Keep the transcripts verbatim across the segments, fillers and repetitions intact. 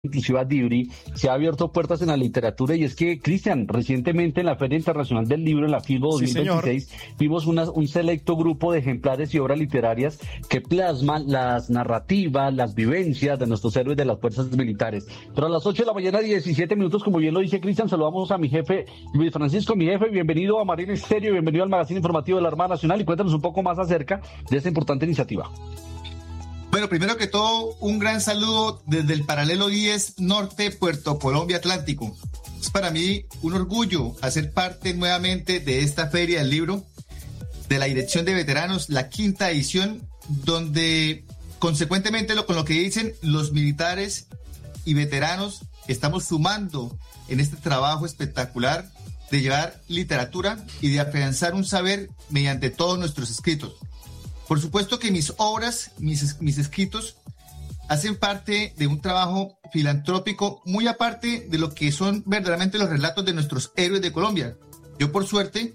inclusive a Dibri, se ha abierto puertas en la literatura y es que, Cristian, recientemente en la Feria Internacional del Libro, en la FILBO Sí, dos mil veintiséis, señor. vimos una, un selecto grupo de ejemplares y obras literarias que plasman las narrativas, las vivencias de nuestros héroes de las fuerzas militares. Pero a las ocho de la mañana, diecisiete minutos, como bien lo dice Cristian, saludamos a mi jefe, Luis Francisco, mi jefe, bienvenido a Marina Estéreo, bienvenido al magazine informativo de la Armada Nacional y cuéntanos un poco más acerca de esta importante iniciativa. Bueno, primero que todo, un gran saludo desde el paralelo diez Norte, Puerto Colombia Atlántico. Es para mí un orgullo hacer parte nuevamente de esta Feria del Libro, de la Dirección de Veteranos, la quinta edición, donde consecuentemente lo, con lo que dicen los militares y veteranos, estamos sumando en este trabajo espectacular de llevar literatura y de afianzar un saber mediante todos nuestros escritos. Por supuesto que mis obras, mis, mis escritos, hacen parte de un trabajo filantrópico muy aparte de lo que son verdaderamente los relatos de nuestros héroes de Colombia. Yo, por suerte,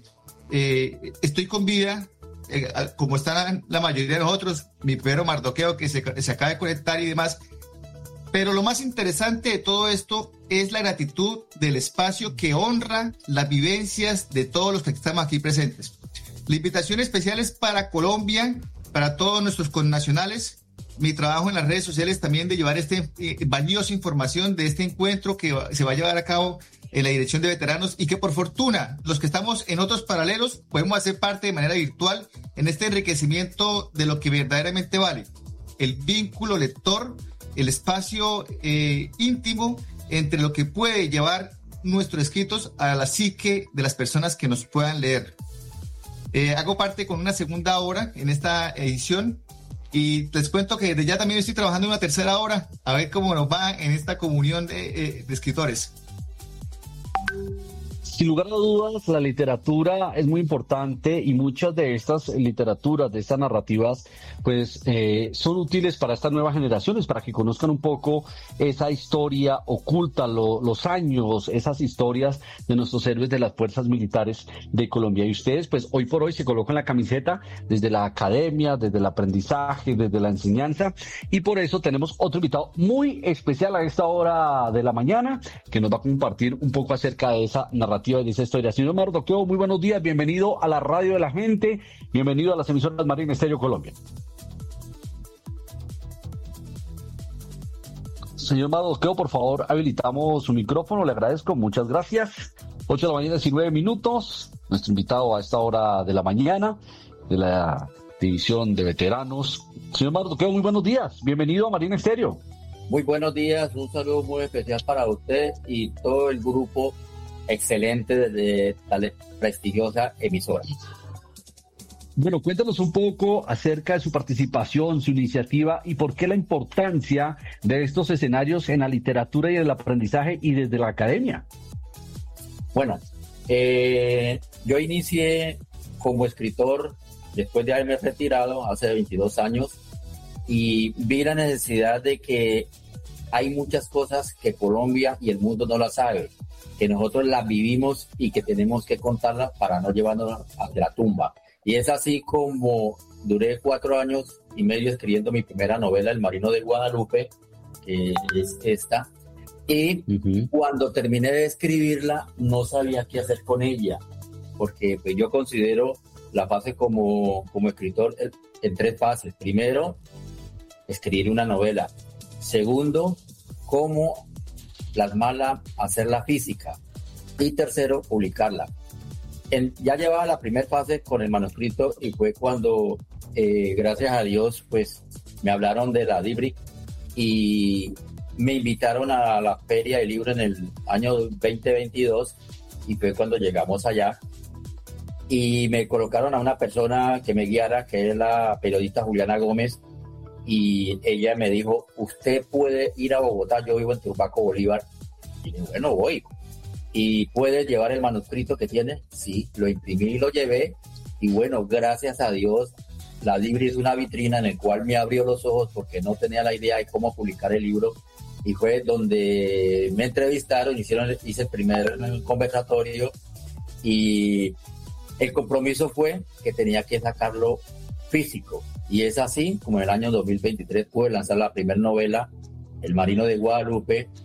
eh, estoy con vida, eh, como están la mayoría de nosotros, mi Pedro Mardoqueo, que se, se acaba de conectar y demás. Pero lo más interesante de todo esto es la gratitud del espacio que honra las vivencias de todos los que estamos aquí presentes. La invitación especial es para Colombia, para todos nuestros connacionales. Mi trabajo en las redes sociales también de llevar este eh, valiosa información de este encuentro que va, se va a llevar a cabo en la Dirección de Veteranos y que por fortuna los que estamos en otros paralelos podemos hacer parte de manera virtual en este enriquecimiento de lo que verdaderamente vale. El vínculo lector, el espacio eh, íntimo entre lo que puede llevar nuestros escritos a la psique de las personas que nos puedan leer. Eh, hago parte con una segunda obra en esta edición y les cuento que desde ya también estoy trabajando en una tercera obra, a ver cómo nos va en esta comunión de, eh, de escritores. Sin lugar a dudas, la literatura es muy importante y muchas de estas literaturas, de estas narrativas, pues eh, son útiles para estas nuevas generaciones, para que conozcan un poco esa historia oculta, lo, los años, esas historias de nuestros héroes de las fuerzas militares de Colombia. Y ustedes, pues hoy por hoy se colocan la camiseta desde la academia, desde el aprendizaje, desde la enseñanza, y por eso tenemos otro invitado muy especial a esta hora de la mañana, que nos va a compartir un poco acerca de esa narrativa de esa historia. Señor Mardoqueo, muy buenos días, bienvenido a la radio de la gente, bienvenido a las emisoras Marina Estéreo Colombia. Señor Mardoqueo, por favor, habilitamos su micrófono, le agradezco, muchas gracias. ocho de la mañana, diecinueve minutos, nuestro invitado a esta hora de la mañana, de la División de Veteranos. Señor Mardoqueo, muy buenos días, bienvenido a Marina Estéreo. Muy buenos días, un saludo muy especial para usted y todo el grupo excelente de tal prestigiosa emisora. Bueno, cuéntanos un poco acerca de su participación, su iniciativa y por qué la importancia de estos escenarios en la literatura y en el aprendizaje y desde la academia. Bueno, eh, yo inicié como escritor después de haberme retirado hace veintidós años y vi la necesidad de que hay muchas cosas que Colombia y el mundo no las sabe, que nosotros las vivimos y que tenemos que contarlas para no llevarnos a la tumba. Y es así como duré cuatro años y medio escribiendo mi primera novela, El Marino de Guadalupe, que es esta. Y uh-huh. Cuando terminé de escribirla, no sabía qué hacer con ella, porque pues, yo considero la fase como, como escritor en, en tres fases. Primero, escribir una novela. Segundo, cómo plasmarla, hacerla física. Y tercero, publicarla. En, ya llevaba la primera fase con el manuscrito y fue cuando, eh, gracias a Dios, pues me hablaron de la Dibri y me invitaron a la Feria del Libro en el año veinte veintidós y fue cuando llegamos allá y me colocaron a una persona que me guiara, que es la periodista Juliana Gómez, y ella me dijo, usted puede ir a Bogotá, yo vivo en Turbaco, Bolívar. Y dije, bueno, voy. ¿Y puede llevar el manuscrito que tiene? Sí, lo imprimí y lo llevé. Y bueno, gracias a Dios, la Dibri es una vitrina en la cual me abrió los ojos porque no tenía la idea de cómo publicar el libro. Y fue donde me entrevistaron, hicieron, hice el primer conversatorio y el compromiso fue que tenía que sacarlo físico. Y es así como en el año dos mil veintitrés pude lanzar la primera novela El Marino de Guadalupe,